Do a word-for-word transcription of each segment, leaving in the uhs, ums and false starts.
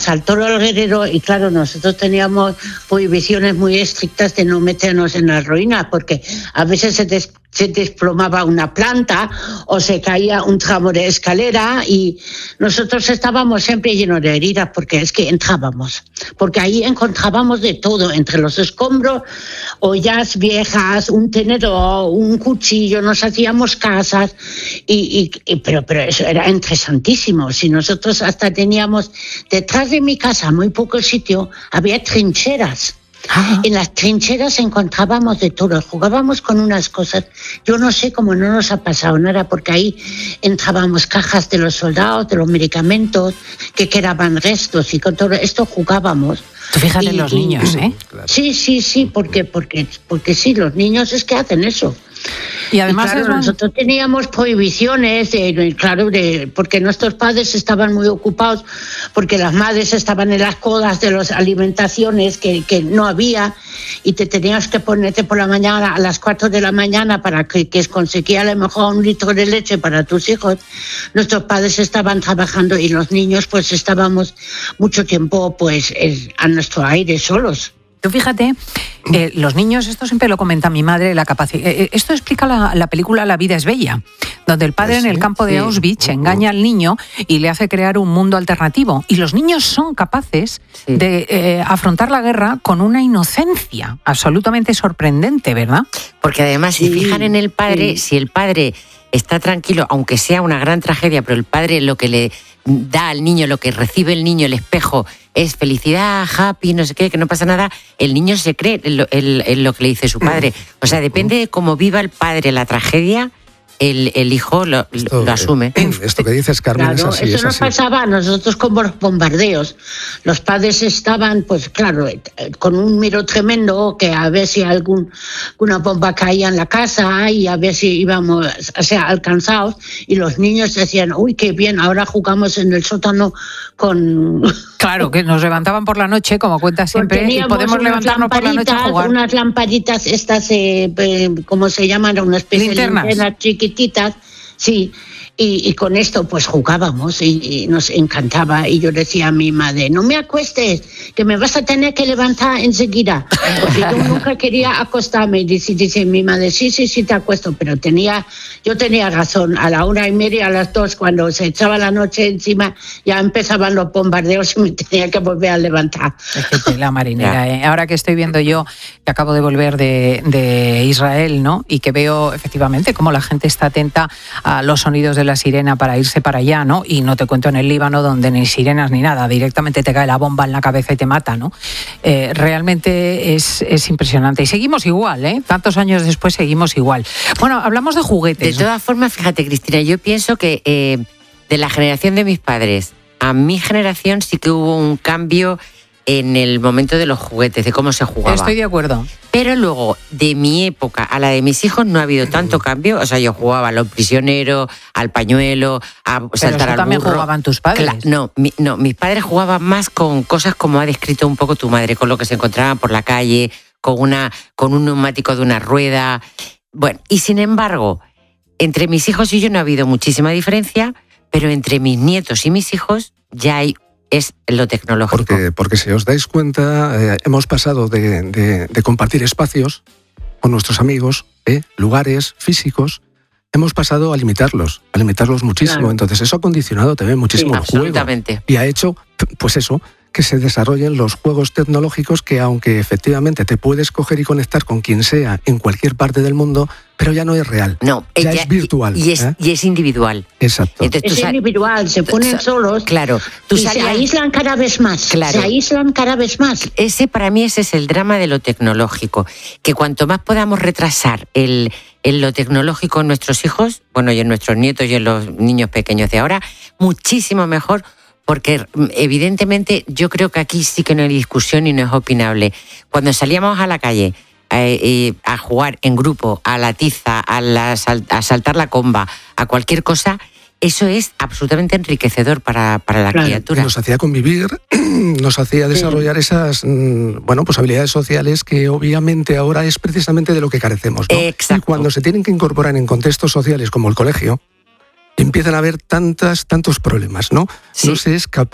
saltó el guerrero y claro, nosotros teníamos prohibiciones muy estrictas de no meternos en la ruina, porque a veces se, des, se desplomaba una planta o se caía un tramo de escalera y nosotros estábamos siempre llenos de heridas porque es que entrábamos, porque ahí encontrábamos de todo, entre los escombros, ollas viejas, un tenedor, un cuchillo, nos hacíamos casas, y, y, y, pero, pero eso era interesantísimo. Si nosotros hasta teníamos detrás de mi casa, muy poco sitio, había trincheras. Ah. En las trincheras encontrábamos de todo, jugábamos con unas cosas. Yo no sé cómo no nos ha pasado nada, porque ahí entrábamos cajas de los soldados, de los medicamentos, que quedaban restos, y con todo esto jugábamos. Tú fíjate en los y, niños, ¿eh? Sí, sí, sí, porque, porque, porque sí, los niños es que hacen eso. Y además y claro, es nosotros teníamos prohibiciones, de, claro, de, porque nuestros padres estaban muy ocupados, porque las madres estaban en las colas de las alimentaciones que, que no había, y te tenías que ponerte por la mañana a las cuatro de la mañana para que, que conseguía a lo mejor un litro de leche para tus hijos. Nuestros padres estaban trabajando y los niños pues estábamos mucho tiempo pues a nuestro aire solos. Tú fíjate, eh, los niños, esto siempre lo comenta mi madre, la capacidad. Eh, esto explica la, la película La vida es bella, donde el padre sí, en el campo de sí. Auschwitz engaña al niño y le hace crear un mundo alternativo. Y los niños son capaces sí. de eh, afrontar la guerra con una inocencia absolutamente sorprendente, ¿verdad? Porque además, si sí. fijan en el padre, sí. si el padre está tranquilo, aunque sea una gran tragedia, pero el padre lo que le da al niño, lo que recibe el niño, el espejo, es felicidad, happy, no sé qué, que no pasa nada, el niño se cree en lo, en, en lo que le dice su padre. O sea, depende de cómo viva el padre la tragedia, el, el hijo lo, esto, lo asume. Esto que dices, Carmen, claro, es así. Eso es nos así. pasaba a nosotros con los bombardeos. Los padres estaban, pues claro, con un miedo tremendo, que a ver si algún, alguna bomba caía en la casa y a ver si íbamos, o sea, alcanzados. Y los niños decían, uy, qué bien, ahora jugamos en el sótano con... Claro, que nos levantaban por la noche, como cuenta siempre, y podemos levantarnos por la noche a jugar. Unas lamparitas, estas, eh, eh, ¿cómo se llaman? Una especie linternas. de linternas chiquititas, sí. Y, y con esto pues jugábamos y, y nos encantaba. Y yo decía a mi madre, no me acuestes, que me vas a tener que levantar enseguida. Porque yo nunca quería acostarme. Y dice, dice mi madre, sí, sí, sí te acuesto. Pero tenía, yo tenía razón. A la una y media, a las dos, cuando se echaba la noche encima, ya empezaban los bombardeos y me tenía que volver a levantar. Es que tela marinera, ¿eh? Ahora que estoy viendo yo, que acabo de volver de, de Israel, ¿no? Y que veo efectivamente cómo la gente está atenta a los sonidos de la sirena para irse para allá, ¿no? Y no te cuento en el Líbano, donde ni sirenas ni nada, directamente te cae la bomba en la cabeza y te mata, ¿no? Eh, realmente es, es impresionante. Y seguimos igual, ¿eh? Tantos años después seguimos igual. Bueno, hablamos de juguetes. De todas formas, fíjate, Cristina, yo pienso que eh, de la generación de mis padres a mi generación sí que hubo un cambio en el momento de los juguetes, de cómo se jugaba. Estoy de acuerdo. Pero luego, de mi época a la de mis hijos, no ha habido tanto cambio. O sea, yo jugaba a los prisioneros, al pañuelo, a Pero saltar al también burro. jugaban tus padres. Cla- no, mi, no, mis padres jugaban más con cosas como ha descrito un poco tu madre, con lo que se encontraban por la calle, con, una, con un neumático de una rueda. Bueno, y sin embargo, entre mis hijos y yo no ha habido muchísima diferencia, pero entre mis nietos y mis hijos ya hay es lo tecnológico. Porque, porque si os dais cuenta, eh, hemos pasado de, de, de compartir espacios con nuestros amigos, eh, lugares físicos, hemos pasado a limitarlos, a limitarlos muchísimo. Claro. Entonces eso ha condicionado también muchísimo sí, el juego. Absolutamente. Y ha hecho, pues eso, que se desarrollen los juegos tecnológicos que, aunque efectivamente te puedes coger y conectar con quien sea en cualquier parte del mundo, pero ya no es real. No, ya ella, es virtual. Y es, ¿eh? y es individual. Exacto. Entonces, es sal... individual, se ponen solos. Claro. Tú y salías... se aíslan cada vez más. Claro. Se aíslan cada vez más. Ese, para mí, ese es el drama de lo tecnológico. Que cuanto más podamos retrasar el, el lo tecnológico en nuestros hijos, bueno, y en nuestros nietos y en los niños pequeños de ahora, muchísimo mejor. Porque evidentemente yo creo que aquí sí que no hay discusión y no es opinable. Cuando salíamos a la calle eh, eh, a jugar en grupo, a la tiza, a, la, a saltar la comba, a cualquier cosa, eso es absolutamente enriquecedor para, para la claro, criatura. Nos hacía convivir, nos hacía desarrollar sí. esas bueno, pues habilidades sociales que obviamente ahora es precisamente de lo que carecemos, ¿no? Exacto. Y cuando se tienen que incorporar en contextos sociales como el colegio, empiezan a haber tantas, tantos problemas, ¿no? Sí. No se es capaz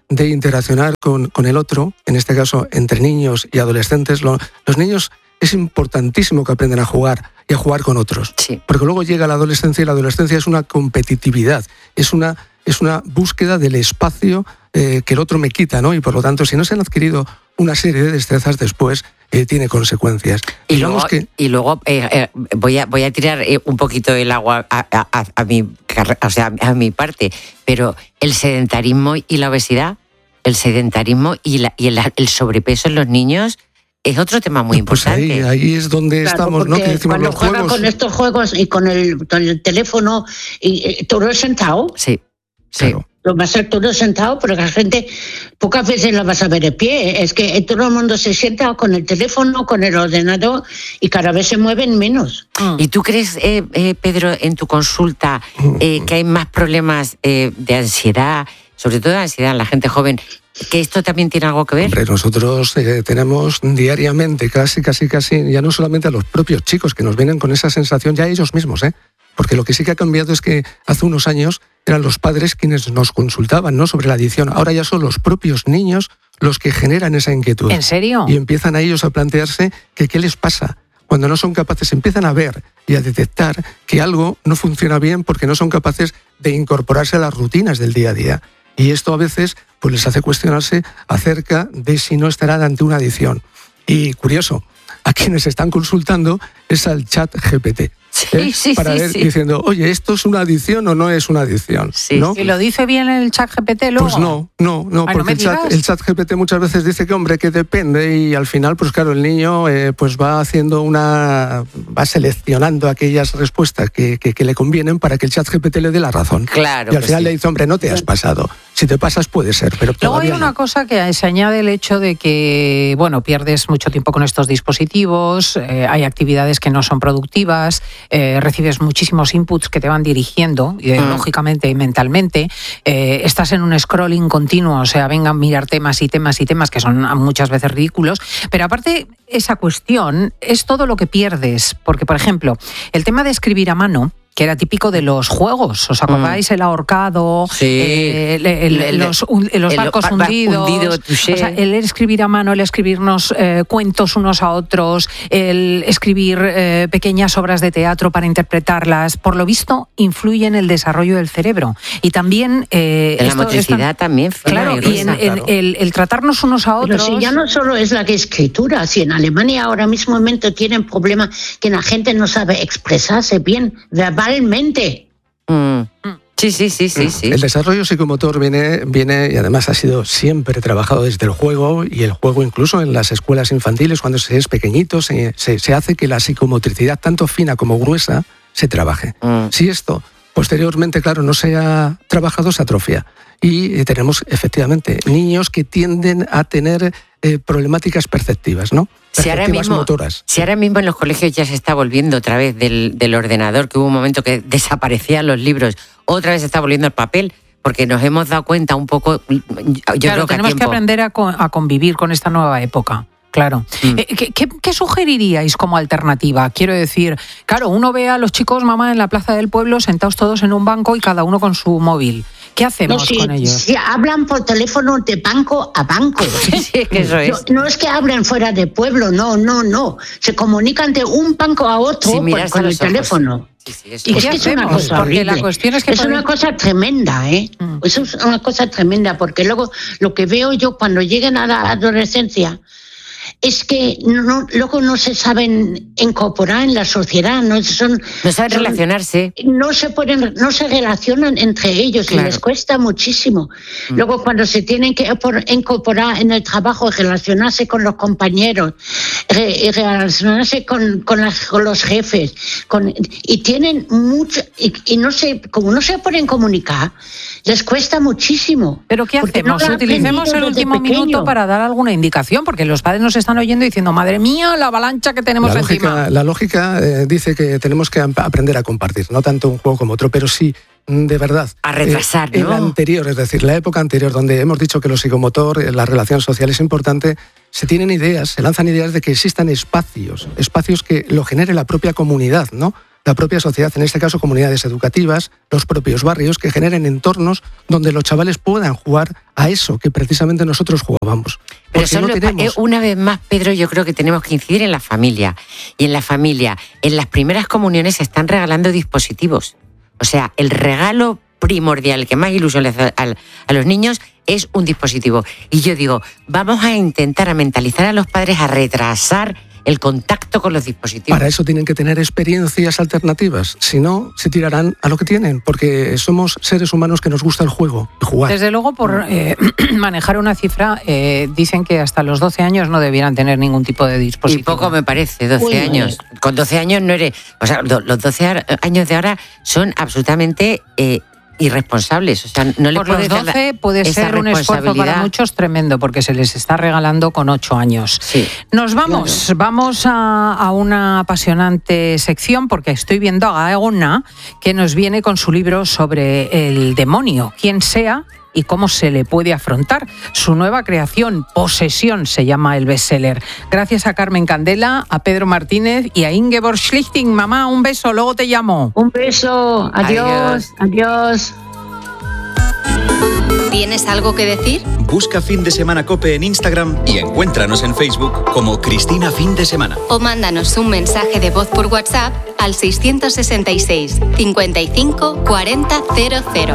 de interaccionar con, con el otro, en este caso entre niños y adolescentes. Lo, los niños es importantísimo que aprendan a jugar y a jugar con otros, sí. porque luego llega la adolescencia y la adolescencia es una competitividad, es una, es una búsqueda del espacio eh, que el otro me quita, ¿no? Y por lo tanto, si no se han adquirido una serie de destrezas después, eh, tiene consecuencias. Y Digamos luego, que... y luego eh, eh, voy, a, voy a tirar eh, un poquito el agua a, a, a, a, mi, o sea, a mi parte, pero el sedentarismo y la obesidad, el sedentarismo y, la, y el, el sobrepeso en los niños es otro tema muy pues importante. Ahí, ahí es donde claro, estamos, ¿no? Que decimos cuando los juega juegos... con estos juegos y con el, con el teléfono, y, y todo sentado. Sí, sí. Claro. Lo va a ser todo sentado, pero la gente pocas veces la vas a ver de pie. Es que todo el mundo se sienta con el teléfono, con el ordenador y cada vez se mueven menos. ¿Y tú crees, eh, eh, Pedro, en tu consulta eh, que hay más problemas eh, de ansiedad, sobre todo de ansiedad en la gente joven, que esto también tiene algo que ver? Hombre, nosotros eh, tenemos diariamente, casi, casi, casi, ya no solamente a los propios chicos que nos vienen con esa sensación, ya ellos mismos, ¿eh? Porque lo que sí que ha cambiado es que hace unos años eran los padres quienes nos consultaban, ¿no?, sobre la adicción. Ahora ya son los propios niños los que generan esa inquietud. ¿En serio? Y empiezan a ellos a plantearse que qué les pasa. Cuando no son capaces, empiezan a ver y a detectar que algo no funciona bien porque no son capaces de incorporarse a las rutinas del día a día. Y esto a veces pues, les hace cuestionarse acerca de si no estarán ante una adicción. Y curioso, a quienes están consultando es al chat G P T. Sí, sí, para sí, ver sí. diciendo, oye, ¿esto es una adicción o no es una adicción? Sí, ¿no? ¿Y lo dice bien el chat G P T luego? Pues no, no, no, Ay, porque ¿no me el, chat, digas? el chat G P T muchas veces dice que, hombre, que depende y al final, pues claro, el niño eh, pues va haciendo una... va seleccionando aquellas respuestas que, que, que le convienen para que el chat G P T le dé la razón. Claro. Y al que final sí. le dice, hombre, no te has pasado. Si te pasas puede ser, pero Luego hay todavía una no. cosa que se añade el hecho de que, bueno, pierdes mucho tiempo con estos dispositivos, eh, hay actividades que no son productivas, eh, recibes muchísimos inputs que te van dirigiendo ideológicamente y mentalmente, eh, estás en un scrolling continuo, o sea, vengan a mirar temas y temas y temas que son muchas veces ridículos, pero aparte esa cuestión es todo lo que pierdes, porque por ejemplo, el tema de escribir a mano, que era típico de los juegos, ¿os acordáis? Mm. El ahorcado, sí. eh, el, el, el, los, un, los el barcos bar, hundidos, hundido, o sea, el escribir a mano, el escribirnos eh, cuentos unos a otros, el escribir eh, pequeñas obras de teatro para interpretarlas, por lo visto influye en el desarrollo del cerebro. Y también... Eh, en esto, la motricidad esto, también. Claro, y en, en, el, el tratarnos unos a otros... Pero si ya no solo es la que escritura, si en Alemania ahora mismo momento tienen problema que la gente no sabe expresarse bien verbalmente. Mm. Sí, sí, sí, sí, sí. El desarrollo psicomotor viene, viene y además ha sido siempre trabajado desde el juego y el juego incluso en las escuelas infantiles cuando se es pequeñito se, se, se hace que la psicomotricidad tanto fina como gruesa se trabaje. Mm. Si esto posteriormente, claro, no se ha trabajado, se atrofia. Y tenemos efectivamente niños que tienden a tener eh, problemáticas perceptivas, ¿no? Perceptivas si ahora mismo, motoras. Si ahora mismo en los colegios ya se está volviendo otra vez del, del ordenador, que hubo un momento que desaparecían los libros, otra vez se está volviendo el papel, porque nos hemos dado cuenta un poco, yo claro, creo que tenemos a tiempo... que aprender a, co- a convivir con esta nueva época. Claro. Mm. ¿Qué, qué, ¿Qué sugeriríais como alternativa? Quiero decir, claro, uno ve a los chicos, mamá, en la plaza del pueblo, sentados todos en un banco y cada uno con su móvil. ¿Qué hacemos no, si, con ellos? Si hablan por teléfono de banco a banco. Sí, sí, que eso es. No, no es que hablen fuera de pueblo, no, no, no. Se comunican de un banco a otro por, con el ojos. teléfono. Sí, sí, ¿Y qué es que es una cosa porque horrible. La cuestión es que es una cosa tremenda, ¿eh? Mm. Eso es una cosa tremenda, porque luego lo que veo yo cuando lleguen a la adolescencia es que no, luego no se saben incorporar en la sociedad, no son, no saben son, relacionarse, no se pueden, no se relacionan entre ellos, claro. Y les cuesta muchísimo. Mm. Luego cuando se tienen que incorporar en el trabajo, relacionarse con los compañeros, re, relacionarse con, con, las, con los jefes, con, y tienen mucho, y, y no se, como no se pueden comunicar, les cuesta muchísimo. Pero ¿qué hacemos? No utilicemos el último pequeño. minuto para dar alguna indicación, porque los padres nos están oyendo diciendo, madre mía, la avalancha que tenemos la lógica, encima. La lógica eh, dice que tenemos que aprender a compartir, no tanto un juego como otro, pero sí, de verdad. A retrasar, eh, ¿no? El anterior, es decir, la época anterior, donde hemos dicho que lo psicomotor, la relación social es importante, se tienen ideas, se lanzan ideas de que existan espacios, espacios que lo genere la propia comunidad, ¿no? la propia sociedad, en este caso comunidades educativas, los propios barrios, que generen entornos donde los chavales puedan jugar a eso que precisamente nosotros jugábamos. Pero solo, no tenemos... una vez más, Pedro, yo creo que tenemos que incidir en la familia. Y en la familia, en las primeras comuniones se están regalando dispositivos. O sea, el regalo primordial que más ilusión le hace a, a los niños es un dispositivo. Y yo digo, vamos a intentar a mentalizar a los padres a retrasar el contacto con los dispositivos. Para eso tienen que tener experiencias alternativas, si no, se tirarán a lo que tienen, porque somos seres humanos que nos gusta el juego y jugar. Desde luego, por eh, manejar una cifra, eh, dicen que hasta los doce años no debieran tener ningún tipo de dispositivo. Y poco me parece, doce Uy, años. Con doce años no eres... O sea, los doce años de ahora son absolutamente... Eh, irresponsables, o sea, no les Por los doce puede ser un esfuerzo para muchos tremendo, porque se les está regalando con ocho años. Sí. Nos vamos, claro. vamos a, a una apasionante sección, porque estoy viendo a Gaona, que nos viene con su libro sobre el demonio, quién sea y cómo se le puede afrontar. Su nueva creación, Posesión, se llama el bestseller. Gracias a Carmen Candela, a Pedro Martínez y a Ingeborg Schlichting. Mamá, un beso, luego te llamo. Un beso, adiós, adiós. ¿Tienes algo que decir? Busca Fin de Semana COPE en Instagram y encuéntranos en Facebook como Cristina Fin de Semana. O mándanos un mensaje de voz por WhatsApp al seiscientos sesenta y seis, cincuenta y cinco, cuarenta, cero cero.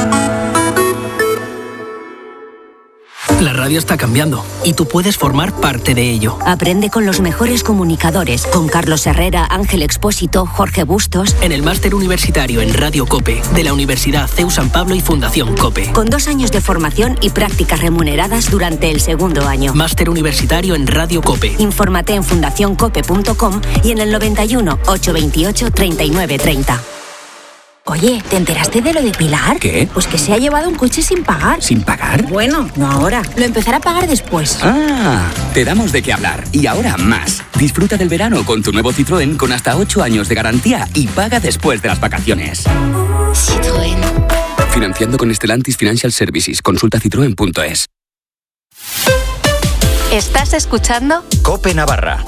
La radio está cambiando y tú puedes formar parte de ello. Aprende con los mejores comunicadores, con Carlos Herrera, Ángel Expósito, Jorge Bustos. En el máster universitario en Radio COPE de la Universidad C E U San Pablo y Fundación COPE. Con dos años de formación y prácticas remuneradas durante el segundo año. Máster universitario en Radio COPE. Infórmate en fundación cope punto com y en el noventa y uno, ochocientos veintiocho, treinta y nueve treinta. Oye, ¿te enteraste de lo de Pilar? ¿Qué? Pues que se ha llevado un coche sin pagar. ¿Sin pagar? Bueno, no ahora. Lo empezará a pagar después. Ah, te damos de qué hablar. Y ahora más. Disfruta del verano con tu nuevo Citroën con hasta ocho años de garantía y paga después de las vacaciones. Citroën. Financiando con Stellantis Financial Services. Consulta citroen punto es. ¿Estás escuchando? COPE Navarra.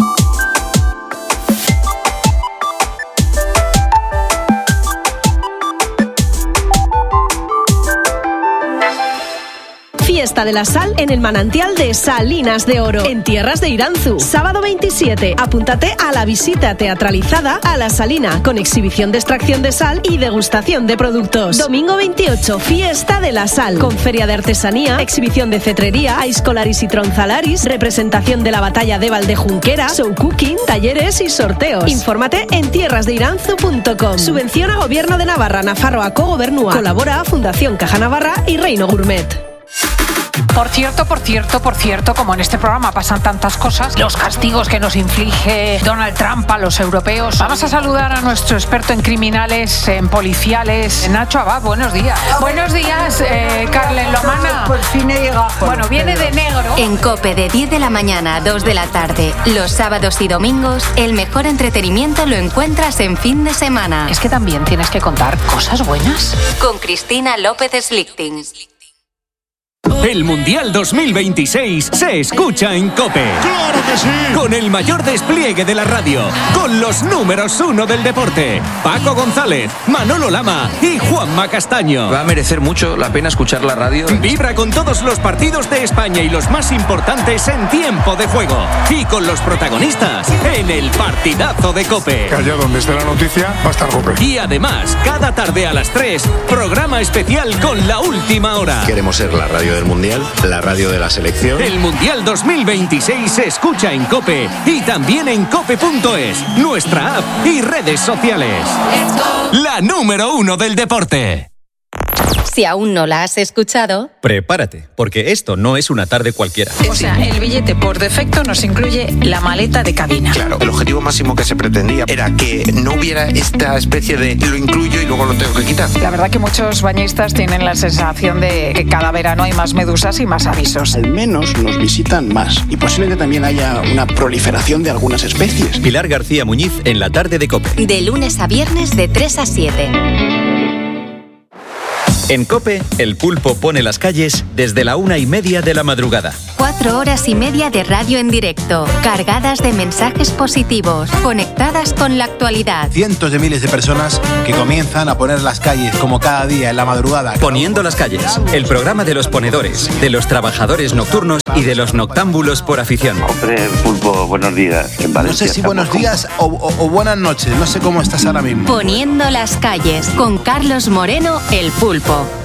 Fiesta de la Sal en el manantial de Salinas de Oro, en tierras de Iranzu. Sábado veintisiete, apúntate a la visita teatralizada a La Salina, con exhibición de extracción de sal y degustación de productos. Domingo veintiocho, Fiesta de la Sal, con feria de artesanía, exhibición de cetrería, aiscolaris y tronzalaris, representación de la batalla de Valdejunquera, show cooking, talleres y sorteos. Infórmate en tierras de iranzu punto com. Subvención a Gobierno de Navarra, Nafarroako Gobernua. Colabora a Fundación Caja Navarra y Reino Gourmet. Por cierto, por cierto, por cierto, como en este programa pasan tantas cosas, los castigos que nos inflige Donald Trump a los europeos. Vamos a saludar a nuestro experto en criminales, en policiales, Nacho Abad. Buenos días. Buenos días, eh, Carlen Lomana. Por fin he llegado. Bueno, viene de negro. En COPE de diez de la mañana a dos de la tarde, los sábados y domingos, el mejor entretenimiento lo encuentras en Fin de Semana. Es que también tienes que contar cosas buenas. Con Cristina López Slichting. El Mundial dos mil veintiséis se escucha en COPE. ¡Claro que sí! Con el mayor despliegue de la radio, con los números uno del deporte, Paco González, Manolo Lama y Juanma Castaño. Va a merecer mucho la pena escuchar la radio. Vibra con todos los partidos de España y los más importantes en tiempo de juego. Y con los protagonistas en el partidazo de COPE. Que allá donde esté la noticia va a estar COPE. Y además, cada tarde a las tres, programa especial con la última hora. Queremos ser la radio del Mundial, la radio de la selección. El Mundial dos mil veintiséis se escucha en COPE y también en cope punto es, nuestra app y redes sociales. La número uno del deporte. Si aún no la has escuchado, prepárate, porque esto no es una tarde cualquiera. O sea, el billete por defecto nos incluye la maleta de cabina. Claro, el objetivo máximo que se pretendía era que no hubiera esta especie de lo incluyo y luego lo tengo que quitar. La verdad que muchos bañistas tienen la sensación de que cada verano hay más medusas y más avisos. Al menos nos visitan más y posiblemente también haya una proliferación de algunas especies. Pilar García Muñiz en la tarde de COPE. De lunes a viernes de tres a siete. En COPE, el pulpo pone las calles desde la una y media de la madrugada. Cuatro horas y media de radio en directo, cargadas de mensajes positivos, conectados conectadas con la actualidad. Cientos de miles de personas que comienzan a poner las calles como cada día en la madrugada. Poniendo las calles, el programa de los ponedores, de los trabajadores nocturnos y de los noctámbulos por afición. Hombre, Pulpo, buenos días. En no sé si buenos días o, o, o buenas noches, no sé cómo estás ahora mismo. Poniendo las calles con Carlos Moreno, el Pulpo.